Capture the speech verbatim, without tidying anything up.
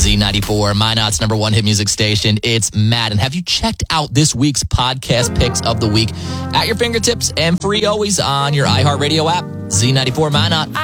Z ninety-four, Minot's number one hit music station. It's Matt. And have you checked out this week's podcast picks of the week at your fingertips and free always on your iHeartRadio app? Z ninety-four Minot.